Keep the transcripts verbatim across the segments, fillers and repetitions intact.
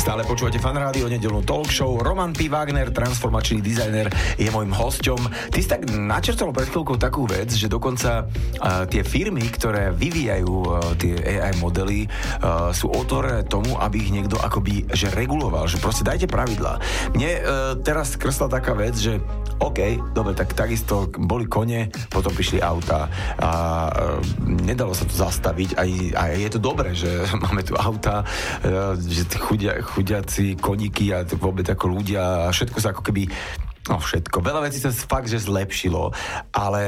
Stále počúvate Fan Rádio, nedeľnú talk show. Roman P. Wagner, transformačný dizajner, je môjim hosťom. Ty si tak načrtol pred chvíľkou takú vec, že dokonca uh, tie firmy, ktoré vyvíjajú uh, tie á í modely, uh, sú otvorené tomu, aby ich niekto akoby že reguloval, že proste dajte pravidlá. Mne uh, teraz skrsla taká vec, že OK, dobre, tak takisto boli kone, potom prišli auta a uh, nedalo sa to zastaviť a, a je to dobré, že máme tu auta, uh, že chudia, chudiaci koníky a vôbec ako ľudia a všetko sa ako keby no všetko. Veľa vecí sa fakt, že zlepšilo, ale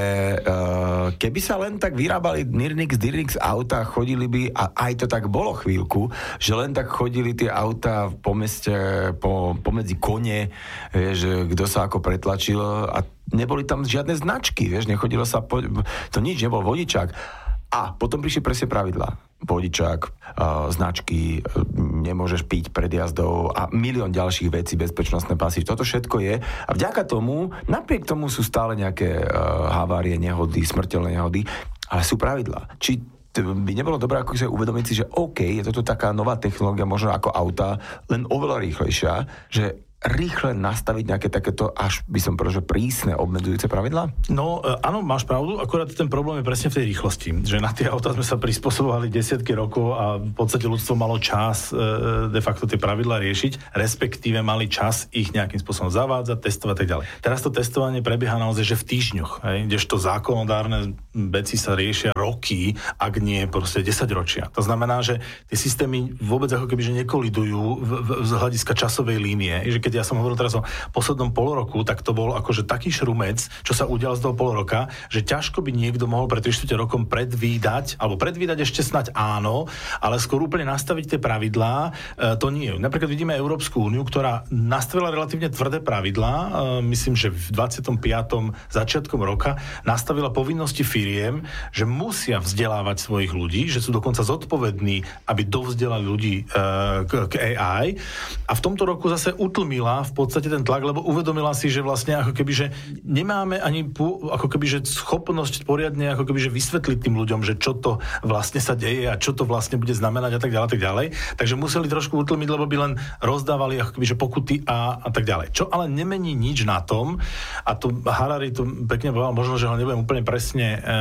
uh, keby sa len tak vyrábali Nirnix, Dirnix auta, chodili by, a aj to tak bolo chvíľku, že len tak chodili tie auta po meste, po, pomedzi kone, vieš, kto sa ako pretlačil a neboli tam žiadne značky, vieš, nechodilo sa, po, to nič, nebol vodičák. A potom prišli presne pravidlá. Vodičák, uh, značky, uh, nemôžeš piť pred jazdou a milión ďalších vecí, bezpečnostné pasy. Toto všetko je. A vďaka tomu, napriek tomu sú stále nejaké uh, havárie, nehody, smrteľné nehody, ale sú pravidlá. Či by nebolo dobré ako si uvedomiť si, že OK, je toto taká nová technológia, možno ako auta, len oveľa rýchlejšia, že rýchle nastaviť nejaké takéto, až by som povedal, že prísne obmedzujúce pravidlá? No, áno, máš pravdu, akorát ten problém je presne v tej rýchlosti, že na tie autá sme sa prispôsobovali desiatky rokov a v podstate ľudstvo malo čas de facto tie pravidlá riešiť, respektíve mali čas ich nejakým spôsobom zavádzať, testovať a tak ďalej. Teraz to testovanie prebieha naozaj, že v týždňoch, hej, kdežto zákonodárne veci sa riešia roky, ak nie proste desaťročia. To znamená, že tie systémy vôbec ako keby že nekolidujú v, v, z hľadiska časovej línie, že keď ja som hovoril teraz o poslednom pol roku, tak to bol akože taký šrumec, čo sa udial z toho pol roka, že ťažko by niekto mohol pred tri štyri rokom predvídať, alebo predvídať ešte snať áno, ale skôr úplne nastaviť tie pravidlá, e, to nie. Napríklad vidíme Európsku úniu, ktorá nastavila relatívne tvrdé pravidlá, e, myslím, že v dvadsiatom piatom začiatkom roka nastavila povinnosti firiem, že musia vzdelávať svojich ľudí, že sú dokonca zodpovední, aby dovzdelali ľudí e, k, k á í. A v tomto roku zase utlmila v podstate ten tlak, lebo uvedomila si, že vlastne ako keby, že nemáme ani ako keby, že schopnosť poriadne ako keby, že vysvetliť tým ľuďom, že čo to vlastne sa deje a čo to vlastne bude znamenať a tak ďalej, a tak ďalej. Takže museli trošku utlmiť, lebo by len rozdávali ako keby, že pokuty a, a tak ďalej. Čo ale nemení nič na tom, a to Harari to pekne povedal, možno, že ho nebudem úplne presne e,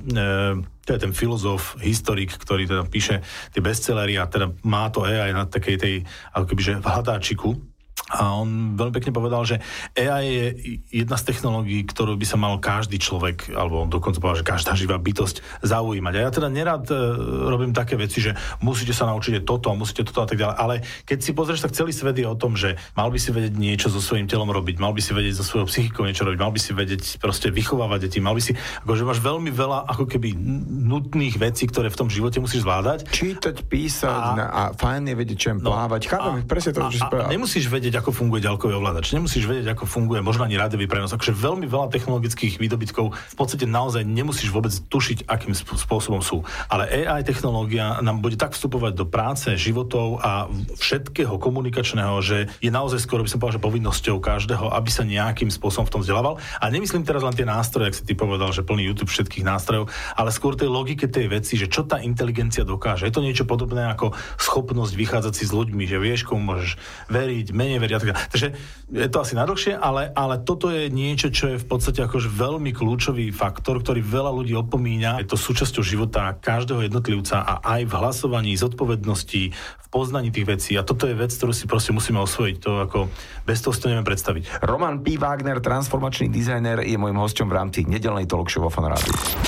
e, to je ten filozof, historik, ktorý teda píše tie bestsellery a teda má to á í na takej tej ako keby, že v hľadáčiku. A on veľmi pekne povedal, že á í je jedna z technológií, ktorú by sa mal každý človek, alebo dokonca povedal, že každá živá bytosť zaujímať. A ja teda nerad e, robím také veci, že musíte sa naučiť toto a musíte toto a tak ďalej. Ale keď si pozrieš, tak celý svet je o tom, že mal by si vedieť niečo so svojím telom robiť, mal by si vedieť so svojou psychikou niečo robiť, mal by si vedieť proste vychovávať deti, mal by si, akože máš veľmi veľa ako keby nutných vecí, ktoré v tom živote musíš zvládať. Čítať, písať a, na, a fajn je vedieť, čem no, plávať. Chápem, presne to, a, že a, a nemusíš vedieť, ako funguje ďalkový ovládač. Nemusíš vedieť, ako funguje možno ani rádiový prenos. Takže veľmi veľa technologických výdobytkov v podstate naozaj nemusíš vôbec tušiť, akým spôsobom sú. Ale á í technológia nám bude tak vstupovať do práce, životov a všetkého komunikačného, že je naozaj skoro, by som povedal, že povinnosťou každého, aby sa nejakým spôsobom v tom vzdelával. A nemyslím teraz len tie nástroje, ak si ty povedal, že plný YouTube všetkých nástrojov, ale skôr tej logike tej veci, že čo tá inteligencia dokáže. Je to niečo podobné ako schopnosť vychádzať si s ľuďmi, že vieš, komu môžeš veriť, menej veriť. Takže je to asi najdlhšie, ale, ale toto je niečo, čo je v podstate akože veľmi kľúčový faktor, ktorý veľa ľudí opomíňa. Je to súčasťou života každého jednotlivca a aj v hlasovaní, zodpovednosti, v poznaní tých vecí. A toto je vec, ktorú si proste musíme osvojiť. To ako bez toho si to neviem predstaviť. Roman P. Wagner, transformačný dizajner, je môjim hosťom v rámci nedeľnej talk show vo Fan Rádiu.